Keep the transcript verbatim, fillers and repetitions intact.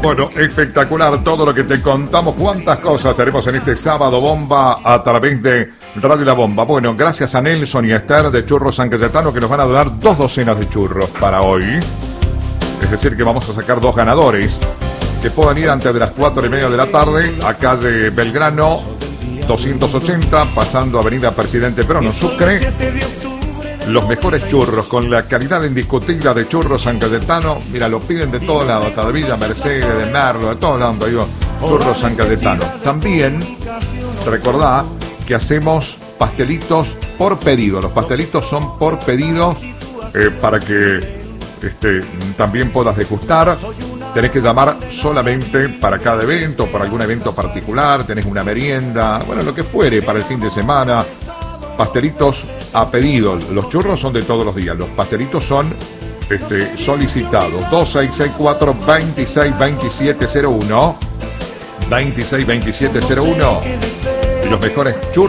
Bueno, espectacular todo lo que te contamos. Cuántas cosas tenemos en este sábado bomba a través de Radio La Bomba. Bueno, gracias a Nelson y a Esther de Churros San Cayetano que nos van a donar dos docenas de churros para hoy. Es decir, que vamos a sacar dos ganadores que puedan ir antes de las cuatro y media de la tarde a calle Belgrano doscientos ochenta, pasando Avenida Presidente Perón, Sucre. Los mejores churros con la calidad indiscutible de Churros San Cayetano. Mira, lo piden de todos lados, hasta de Villa Mercedes, de Merlo, de todos lados. Digo, Churros San Cayetano. También recordá que hacemos pastelitos por pedido. Los pastelitos son por pedido eh, para que este, también puedas degustar. Tenés que llamar solamente para cada evento, para algún evento particular. Tenés una merienda, bueno, lo que fuere para el fin de semana. Pastelitos a pedido. Los churros son de todos los días. Los pastelitos son este, solicitados. dos seis seis cuatro, dos seis dos siete cero uno. dos seis dos siete cero uno. Y los mejores churros.